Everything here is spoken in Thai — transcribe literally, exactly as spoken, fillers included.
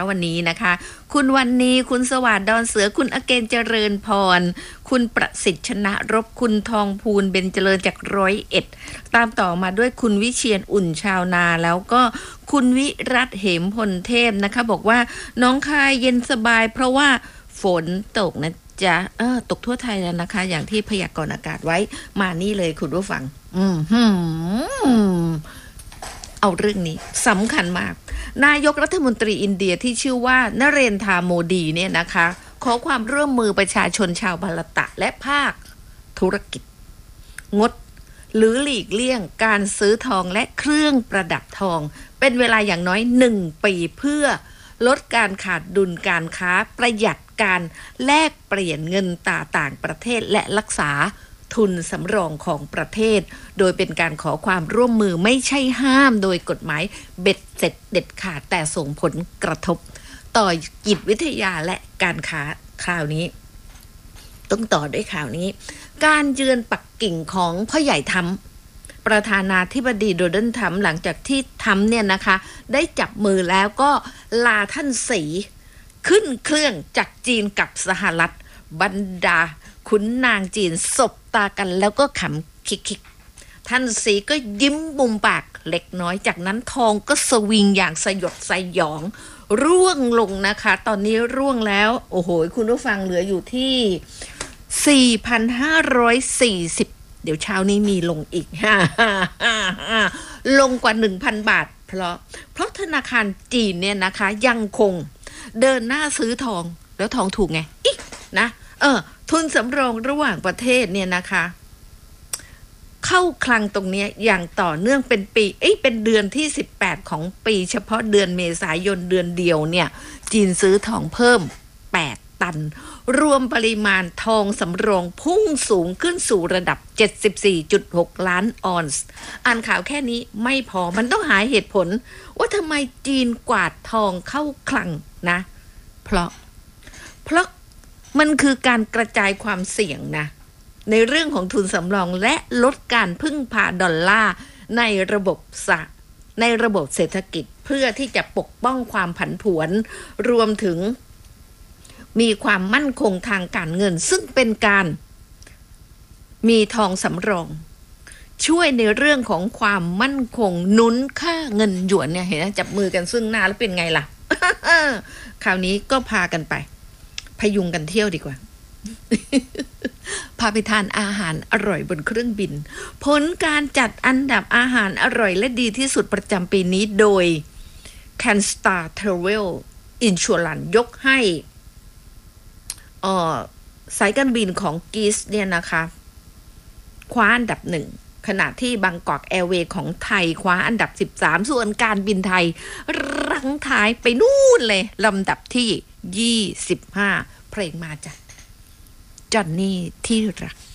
วันนี้นะคะคุณวันนี้คุณสวัสดิ์ดอนเสือคุณอเกณฑ์เจริญพรคุณประสิทธิ์ชนะรบคุณทองพูนเบญเจริญจากร้อยเอ็ดตามต่อมาด้วยคุณวิเชียรอุ่นชาวนาแล้วก็คุณวิรัตเหมพลเทพนะคะบอกว่าน้องคายเย็นสบายเพราะว่าฝนตกนะจ๊ะเออตกทั่วไทยแล้วนะคะอย่างที่พยากรณ์อากาศไว้มานี่เลยคุณผู้ฟังอืมหืมเอาเรื่องนี้สำคัญมากนายกรัฐมนตรีอินเดียที่ชื่อว่านเรนทราโมดีเนี่ยนะคะขอความร่วมมือประชาชนชาวบาลตะและภาคธุรกิจงดหรือหลีกเลี่ยงการซื้อทองและเครื่องประดับทองเป็นเวลาอย่างน้อยหนึ่งปีเพื่อลดการขาดดุลการค้าประหยัดการแลกเปลี่ยนเงินตราต่างประเทศและรักษาทุนสำรองของประเทศโดยเป็นการขอความร่วมมือไม่ใช่ห้ามโดยกฎหมายเบ็ดเสร็จเด็ดขาดแต่ส่งผลกระทบต่อจิตวิทยาและการค้าคราวนี้ต้องต่อด้วยข่าวนี้การเยือนปักกิ่งของพ่อใหญ่ทรัมป์ประธานาธิบดีโดนัลด์ทรัมป์หลังจากที่ทรัมป์เนี่ยนะคะได้จับมือแล้วก็ลาท่านสีขึ้นเครื่องจากจีนกับสหรัฐบรรดาขุนนางจีนสบตากันแล้วก็ขำคิกๆท่านสีก็ยิ้มมุมปากเล็กน้อยจากนั้นทองก็สวิงอย่างสยดสยองร่วงลงนะคะตอนนี้ร่วงแล้วโอ้โหคุณผู้ฟังเหลืออยู่ที่ สี่พันห้าร้อยสี่สิบ เดี๋ยวเช้านี้มีลงอีก ลงกว่า หนึ่งพัน บาทเพราะเพราะธนาคารจีนเนี่ยนะคะยังคงเดินหน้าซื้อทองแล้วทองถูกไงอีกนะเออทุนสำรองระหว่างประเทศเนี่ยนะคะเข้าคลังตรงนี้อย่างต่อเนื่องเป็นปีเอ้ยเป็นเดือนที่สิบแปดของปีเฉพาะเดือนเมษายนเดือนเดียวเนี่ยจีนซื้อทองเพิ่มแปดตันรวมปริมาณทองสำรองพุ่งสูงขึ้นสู่ระดับ เจ็ดสิบสี่จุดหก ล้านออนซ์อ่านข่าวแค่นี้ไม่พอมันต้องหาเหตุผลว่าทำไมจีนกวาดทองเข้าคลังนะเพราะเพราะมันคือการกระจายความเสี่ยงนะในเรื่องของทุนสำรองและลดการพึ่งพาดอลลาร์ในระบบสะในระบบเศรษฐกิจเพื่อที่จะปกป้องความผันผวนรวมถึงมีความมั่นคงทางการเงินซึ่งเป็นการมีทองสำรองช่วยในเรื่องของความมั่นคงหนุนค่าเงินหยวนเนี่ยเห็นไหมจับมือกันซึ่งหน้าแล้วเป็นไงล่ะ คราวนี้ก็พากันไปพยุงกันเที่ยวดีกว่า พาไปทานอาหารอร่อยบนเครื่องบินผลการจัดอันดับอาหารอร่อยและดีที่สุดประจำปีนี้โดย Canstar Travel Insurance ยกให้เอ่อสายการบินของกรีซเนี่ยนะคะคว้าอันดับหนึ่งขณะที่บางกอกแอร์เวย์ของไทยคว้าอันดับสิบสามส่วนการบินไทยรั้งท้ายไปนู่นเลยลำดับที่ยี่สิบห้าเพลงมาจ้ะจอนนี่ที่รัก